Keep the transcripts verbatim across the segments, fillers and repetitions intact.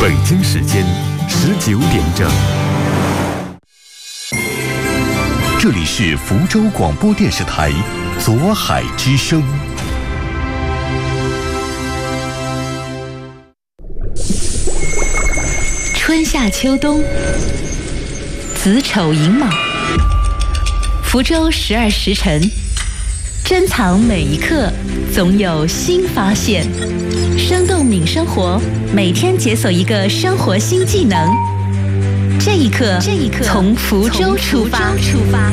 北京时间十九点整，这里是福州广播电视台左海之声。 春夏秋冬，子丑寅卯，福州十二时辰，珍藏每一刻，总有新发现。生动敏生活，每天解锁一个生活新技能。这一刻，这一刻从福州出发。出发。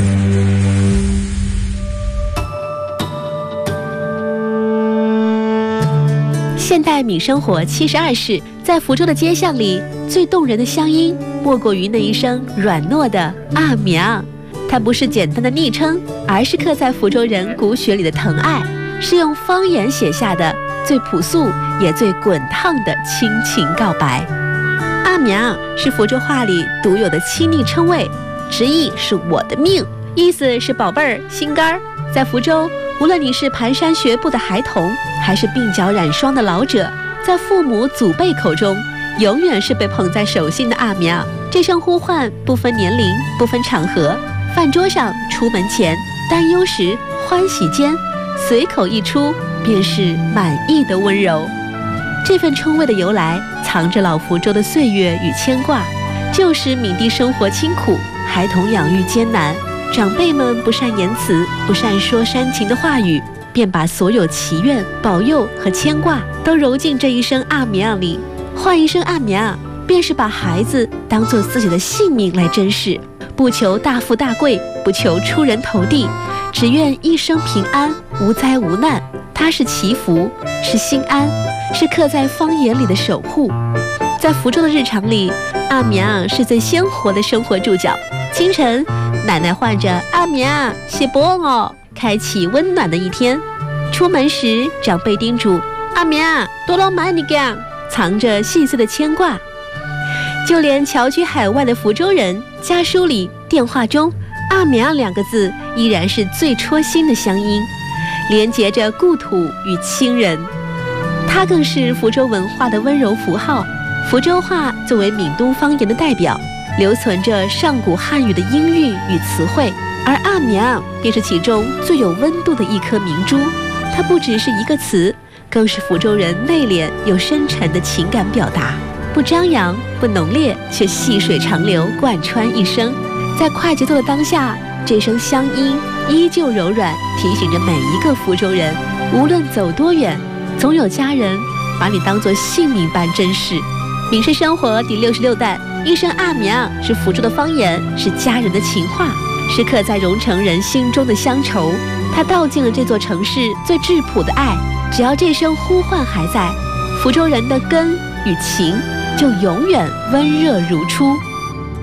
现代敏生活七十二室，在福州的街巷里，最动人的乡音，莫过于那一声软糯的阿苗。它不是简单的昵称，而是刻在福州人骨血里的疼爱，是用方言写下的最朴素也最滚烫的亲情告白。阿苗是福州话里独有的亲昵称谓，直译是我的命，意思是宝贝儿、心肝儿。在福州，无论你是蹒跚学步的孩童，还是鬓角染霜的老者，在父母祖辈口中，永远是被捧在手心的阿苗。这声呼唤不分年龄，不分场合，饭桌上、出门前、担忧时、欢喜间，随口一出便是满意的温柔。这份称谓的由来，藏着老福州的岁月与牵挂。旧时闽地生活清苦，孩童养育艰难，长辈们不善言辞，不善说煽情的话语，便把所有祈愿、保佑和牵挂都揉进这一声阿苗里。唤一声阿苗，便是把孩子当作自己的性命来珍视，不求大富大贵，不求出人头地，只愿一生平安，无灾无难。它是祈福，是心安，是刻在方言里的守护。在福州的日常里，阿苗是最鲜活的生活注脚。清晨，奶奶唤着阿苗写波哦，开启温暖的一天。出门时，长辈叮嘱阿苗多捞买你干，藏着细碎的牵挂。就连侨居海外的福州人，家书里、电话中，阿苗两个字依然是最戳心的乡音，连结着故土与亲人。它更是福州文化的温柔符号。福州话作为闽东方言的代表，留存着上古汉语的音韵与词汇，而阿苗便是其中最有温度的一颗明珠。它不只是一个词，更是福州人内敛又深沉的情感表达，不张扬，不浓烈，却细水长流，贯穿一生。在快节奏的当下，这声乡音依旧柔软，提醒着每一个福州人，无论走多远，总有家人把你当作性命般珍视。闽式生活第六十六弹，一声阿苗是福州的方言，是家人的情话，是刻在蓉城人心中的乡愁。它道尽了这座城市最质朴的爱。只要这声呼唤还在，福州人的根与情就永远温热如初。